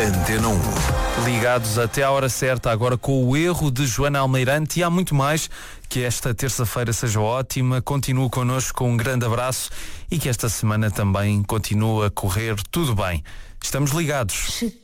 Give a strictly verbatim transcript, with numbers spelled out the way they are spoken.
Antena um. Ligados até à hora certa, agora com o erro de Joana Almeirante, e há muito mais. Que esta terça-feira seja ótima, continue connosco com um grande abraço e que esta semana também continue a correr tudo bem. Estamos ligados.